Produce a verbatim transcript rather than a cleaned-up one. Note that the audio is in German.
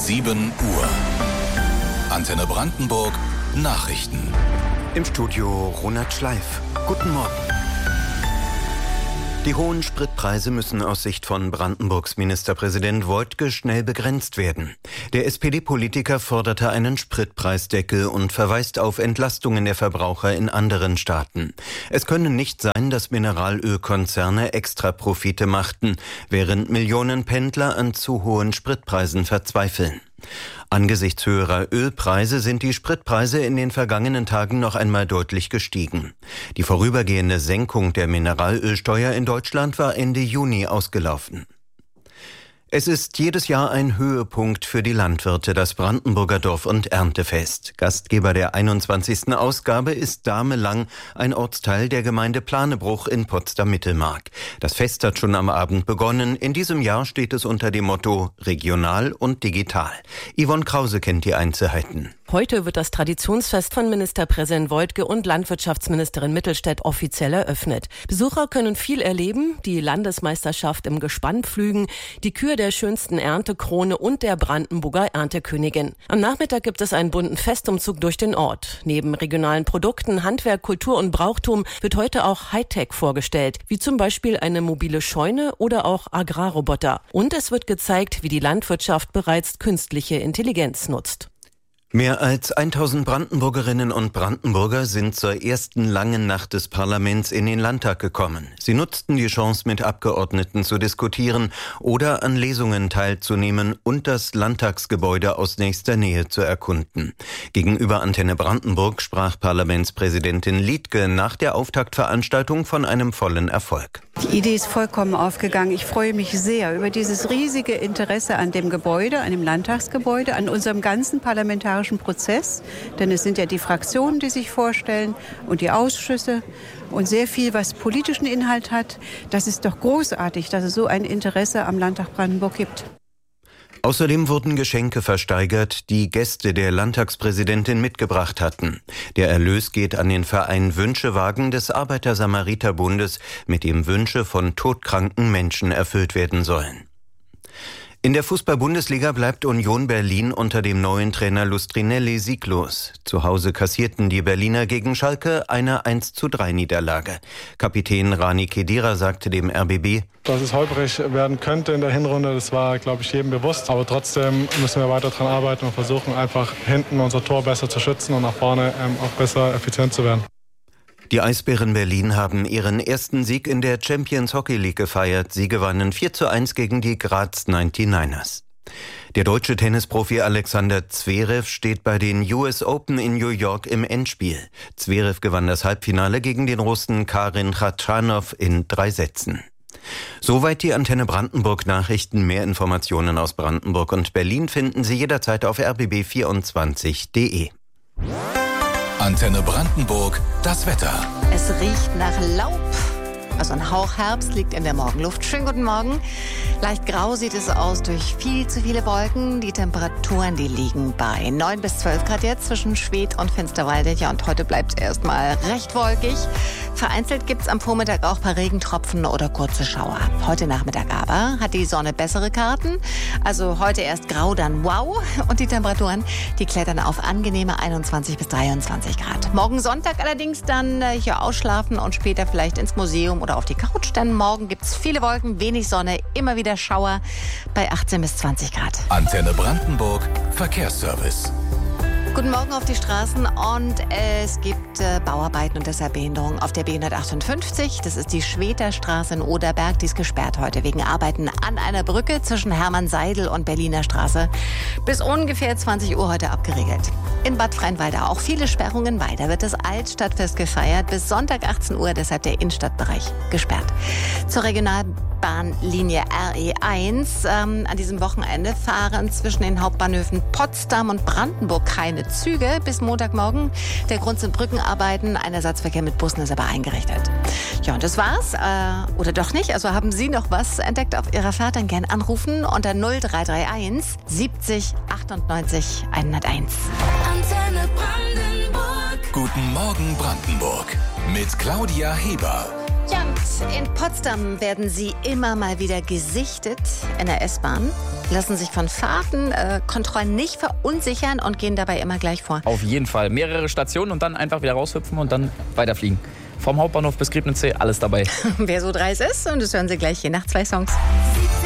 sieben Uhr. Antenne Brandenburg Nachrichten. Im Studio Ronald Schleif. Guten Morgen. Die hohen Spritpreise müssen aus Sicht von Brandenburgs Ministerpräsident Woidke schnell begrenzt werden. Der S P D-Politiker forderte einen Spritpreisdeckel und verweist auf Entlastungen der Verbraucher in anderen Staaten. Es könne nicht sein, dass Mineralölkonzerne Extraprofite machten, während Millionen Pendler an zu hohen Spritpreisen verzweifeln. Angesichts höherer Ölpreise sind die Spritpreise in den vergangenen Tagen noch einmal deutlich gestiegen. Die vorübergehende Senkung der Mineralölsteuer in Deutschland war Ende Juni ausgelaufen. Es ist jedes Jahr ein Höhepunkt für die Landwirte, das Brandenburger Dorf- und Erntefest. Gastgeber der einundzwanzigsten Ausgabe ist Damelang, ein Ortsteil der Gemeinde Planebruch in Potsdam-Mittelmark. Das Fest hat schon am Abend begonnen. In diesem Jahr steht es unter dem Motto regional und digital. Yvonne Krause kennt die Einzelheiten. Heute wird das Traditionsfest von Ministerpräsident Woidke und Landwirtschaftsministerin Mittelstädt offiziell eröffnet. Besucher können viel erleben, die Landesmeisterschaft im Gespannpflügen, die Kür der schönsten Erntekrone und der Brandenburger Erntekönigin. Am Nachmittag gibt es einen bunten Festumzug durch den Ort. Neben regionalen Produkten, Handwerk, Kultur und Brauchtum wird heute auch Hightech vorgestellt, wie zum Beispiel eine mobile Scheune oder auch Agrarroboter. Und es wird gezeigt, wie die Landwirtschaft bereits künstliche Intelligenz nutzt. Mehr als tausend Brandenburgerinnen und Brandenburger sind zur ersten langen Nacht des Parlaments in den Landtag gekommen. Sie nutzten die Chance, mit Abgeordneten zu diskutieren oder an Lesungen teilzunehmen und das Landtagsgebäude aus nächster Nähe zu erkunden. Gegenüber Antenne Brandenburg sprach Parlamentspräsidentin Liedtke nach der Auftaktveranstaltung von einem vollen Erfolg. Die Idee ist vollkommen aufgegangen. Ich freue mich sehr über dieses riesige Interesse an dem Gebäude, an dem Landtagsgebäude, an unserem ganzen parlamentarischen Prozess. Denn es sind ja die Fraktionen, die sich vorstellen und die Ausschüsse und sehr viel, was politischen Inhalt hat. Das ist doch großartig, dass es so ein Interesse am Landtag Brandenburg gibt. Außerdem wurden Geschenke versteigert, die Gäste der Landtagspräsidentin mitgebracht hatten. Der Erlös geht an den Verein Wünschewagen des Arbeiter-Samariter-Bundes, mit dem Wünsche von todkranken Menschen erfüllt werden sollen. In der Fußball-Bundesliga bleibt Union Berlin unter dem neuen Trainer Lustrinelli sieglos. Zu Hause kassierten die Berliner gegen Schalke eine eins zu drei Niederlage. Kapitän Rani Khedira sagte dem R B B: Dass es holprig werden könnte in der Hinrunde, das war, glaube ich, jedem bewusst. Aber trotzdem müssen wir weiter daran arbeiten und versuchen, einfach hinten unser Tor besser zu schützen und nach vorne ähm, auch besser effizient zu werden. Die Eisbären Berlin haben ihren ersten Sieg in der Champions Hockey League gefeiert. Sie gewannen vier zu eins gegen die Graz neunundneunzigers. Der deutsche Tennisprofi Alexander Zverev steht bei den U S Open in New York im Endspiel. Zverev gewann das Halbfinale gegen den Russen Karin Khachanov in drei Sätzen. Soweit die Antenne Brandenburg Nachrichten. Mehr Informationen aus Brandenburg und Berlin finden Sie jederzeit auf r b b vierundzwanzig punkt d e. Antenne Brandenburg, das Wetter. Es riecht nach Laub. Also ein Hauch Herbst liegt in der Morgenluft. Schönen guten Morgen. Leicht grau sieht es aus durch viel zu viele Wolken. Die Temperaturen, die liegen bei neun bis zwölf Grad jetzt zwischen Schwedt und Finsterwalde. Ja, und heute bleibt es erstmal recht wolkig. Vereinzelt gibt es am Vormittag auch ein paar Regentropfen oder kurze Schauer. Heute Nachmittag aber hat die Sonne bessere Karten. Also heute erst grau, dann wow. Und die Temperaturen, die klettern auf angenehme einundzwanzig bis dreiundzwanzig Grad. Morgen Sonntag allerdings dann äh, hier ausschlafen und später vielleicht ins Museum oder auf die Couch. Denn morgen gibt es viele Wolken, wenig Sonne, immer wieder Schauer bei achtzehn bis zwanzig Grad. Antenne Brandenburg, Verkehrsservice. Guten Morgen auf die Straßen und es gibt äh, Bauarbeiten und deshalb Behinderungen auf der B hundertachtundfünfzig. Das ist die Schwedter Straße in Oderberg. Die ist gesperrt heute wegen Arbeiten an einer Brücke zwischen Hermann-Seidel und Berliner Straße. Bis ungefähr zwanzig Uhr heute abgeriegelt. In Bad Freienwalde auch viele Sperrungen. Weiter wird das Altstadtfest gefeiert. Bis Sonntag achtzehn Uhr, deshalb der Innenstadtbereich gesperrt. Zur Regionalbahnlinie R E eins. Ähm, an diesem Wochenende fahren zwischen den Hauptbahnhöfen Potsdam und Brandenburg keine Züge bis Montagmorgen. Der Grund sind Brückenarbeiten. Ein Ersatzverkehr mit Bussen ist aber eingerichtet. Ja, und das war's. Äh, oder doch nicht? Also haben Sie noch was entdeckt auf Ihrer Fahrt? Dann gern anrufen unter null drei drei eins siebzig achtundneunzig hunderteins. Antenne Brandenburg. Guten Morgen Brandenburg mit Claudia Heber. In Potsdam werden sie immer mal wieder gesichtet in der S-Bahn, lassen sich von Fahrtenkontrollen äh, nicht verunsichern und gehen dabei immer gleich vor. Auf jeden Fall. Mehrere Stationen und dann einfach wieder raushüpfen und dann weiterfliegen. Vom Hauptbahnhof bis Griebnitzsee, alles dabei. Wer so dreist ist, und das hören Sie gleich hier nach zwei Songs.